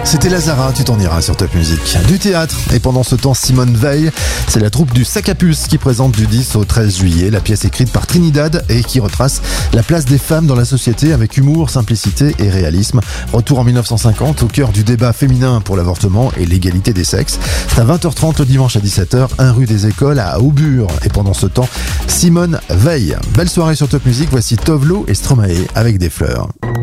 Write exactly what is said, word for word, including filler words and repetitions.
C'était Lazara, tu t'en iras sur Top Music. Du théâtre, et pendant ce temps, Simone Veil, c'est la troupe du Sac à Puce qui présente du dix au treize juillet la pièce écrite par Trinidad et qui retrace la place des femmes dans la société avec humour, simplicité et réalisme. Retour en mille neuf cent cinquante au cœur du débat féminin pour l'avortement et l'égalité des sexes. C'est à vingt heures trente le dimanche à dix-sept heures, un rue des Écoles à Aubure. Et pendant ce temps, Simone Veil. Belle soirée sur Top Music, voici Tovlo et Stromae avec des fleurs.